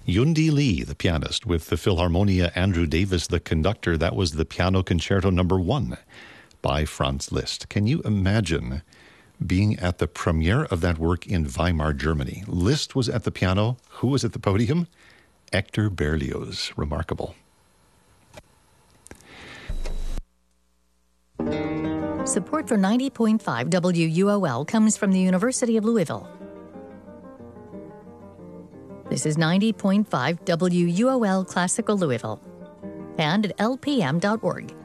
Yundi Lee, the pianist, with the Philharmonia Andrew Davis, the conductor. That was the Piano Concerto No. 1 by Franz Liszt. Can you imagine being at the premiere of that work in Weimar, Germany? Liszt was at the piano. Who was at the podium? Hector Berlioz. Remarkable. Support for 90.5 WUOL comes from the University of Louisville. This is 90.5 WUOL Classical Louisville and at lpm.org.